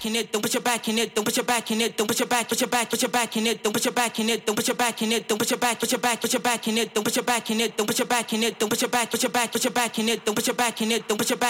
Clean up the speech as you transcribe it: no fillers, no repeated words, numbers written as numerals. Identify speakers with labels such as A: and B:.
A: in it, don't put your back in it, don't put your back in it, don't put your back, put your back, put your back in it, don't put your back in it, don't put your back in it, don't put your back, put your back, put your back in it, don't put your back in it, don't put your back in it, don't put your back, put your back, put your back in it, don't put your back in it, don't put your back.